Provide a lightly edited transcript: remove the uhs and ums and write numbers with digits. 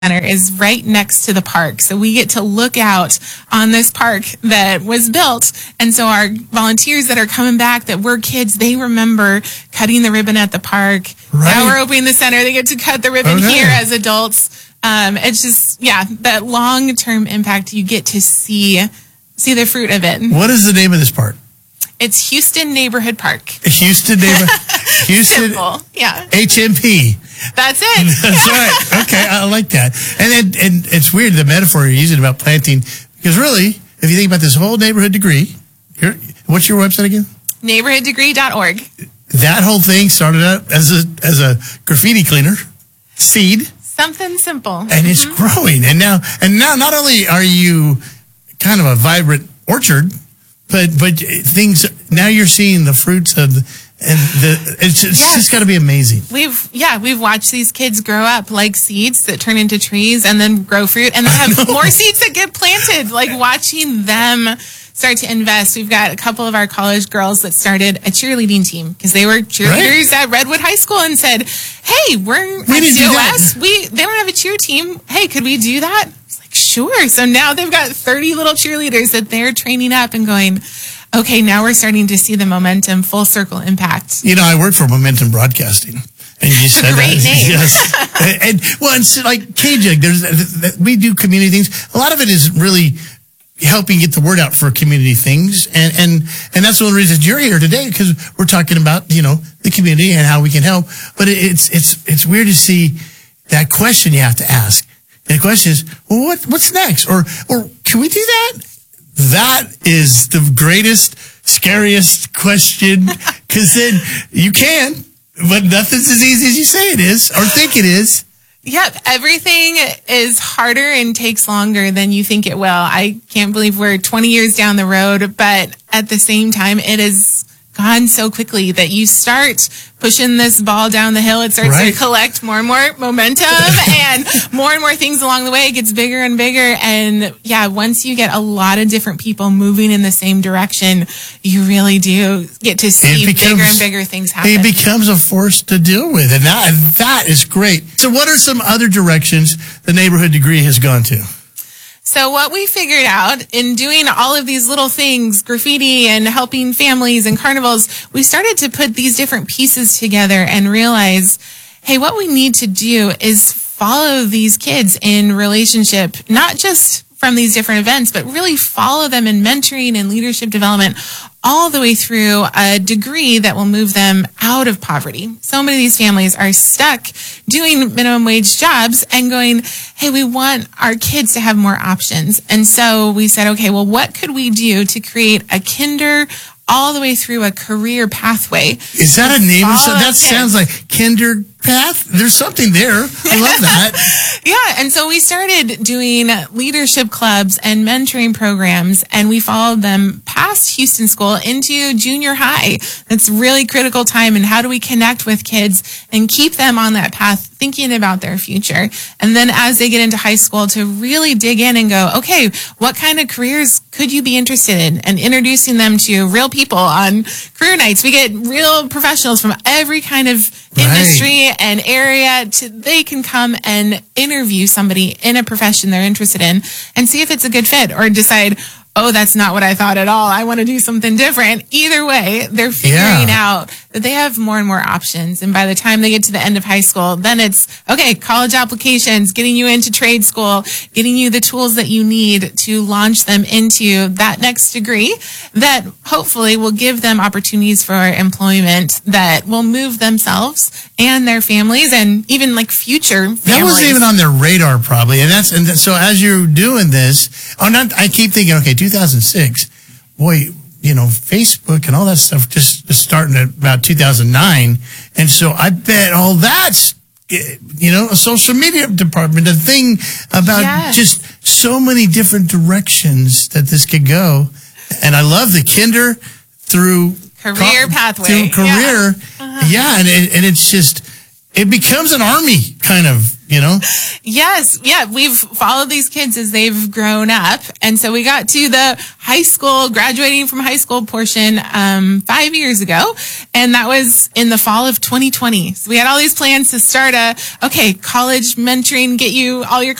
Center is right next to the park. So we get to look out on this park that was built. And so our volunteers that are coming back that were kids, they remember cutting the ribbon at the park. Right. Now we're opening the center. They get to cut the ribbon here as adults. It's just, that long-term impact, you get to see the fruit of it. What is the name of this park? It's Houston Neighborhood Park. Houston Simple. Yeah. HMP. That's it. That's right. Okay, I like that. And it's weird, the metaphor you're using about planting, because really, if you think about this whole neighborhood degree, what's your website again? Neighborhooddegree.org. That whole thing started out as a graffiti cleaner seed. Something simple. And it's growing. And now not only are you kind of a vibrant orchard, but things, now you're seeing the fruits of it's just got to be amazing. We've watched these kids grow up like seeds that turn into trees and then grow fruit and then have more seeds that get planted. Like watching them start to invest. We've got a couple of our college girls that started a cheerleading team because they were cheerleaders at Redwood High School and said, "Hey, we're at COS. They don't have a cheer team. Hey, could we do that?" It's like, sure. So now they've got 30 little cheerleaders that they're training up and going, okay, now we're starting to see the momentum, full circle impact. You know, I work for Momentum Broadcasting. And you said great name. Yes. and it's like KJUG, we do community things. A lot of it is really helping get the word out for community things. And that's one of the reasons you're here today, because we're talking about, the community and how we can help. But it's weird to see that question you have to ask. And the question is, well, what's next? Or can we do that? That is the greatest, scariest question, because then you can, but nothing's as easy as you say it is or think it is. Yep. Everything is harder and takes longer than you think it will. I can't believe we're 20 years down the road, but at the same time, it has gone so quickly that you start pushing this ball down the hill. It starts to collect more and more momentum and more things along the way. It gets bigger and bigger. And once you get a lot of different people moving in the same direction, you really do get to see bigger and bigger things happen. It becomes a force to deal with. And that is great. So what are some other directions the Neighborhood Degree has gone to? So what we figured out in doing all of these little things, graffiti and helping families and carnivals, we started to put these different pieces together and realize, hey, what we need to do is follow these kids in relationship, not just from these different events, but really follow them in mentoring and leadership development all the way through a degree that will move them out of poverty. So many of these families are stuck doing minimum wage jobs and going, hey, we want our kids to have more options. And so we said, okay, well, what could we do to create a kinder all the way through a career pathway? Is that a name? That sounds like kinder path. There's something there. I love that. Yeah. And so we started doing leadership clubs and mentoring programs, and we followed them past Houston School into junior high. That's really critical time. And how do we connect with kids and keep them on that path, thinking about their future? And then as they get into high school, to really dig in and go, okay, what kind of careers could you be interested in? And introducing them to real people on career nights. We get real professionals from every kind of industry and area. They can come and interview somebody in a profession they're interested in and see if it's a good fit, or decide, oh, that's not what I thought at all. I want to do something different. Either way, they're figuring out that they have more and more options. And by the time they get to the end of high school, then it's, okay, college applications, getting you into trade school, getting you the tools that you need to launch them into that next degree that hopefully will give them opportunities for employment that will move themselves and their families and even like future families. That wasn't even on their radar probably. And so as you're doing this, I keep thinking, okay, 2006, boy, Facebook and all that stuff just starting at about 2009. And so I bet all that's, a social media department, a thing about just so many different directions that this could go. And I love the kinder through career pathway. Through career. And it's just, it becomes an army kind of, Yes. Yeah. We've followed these kids as they've grown up. And so we got to the high school, graduating from high school portion 5 years ago. And that was in the fall of 2020. So we had all these plans to start college mentoring, get you all your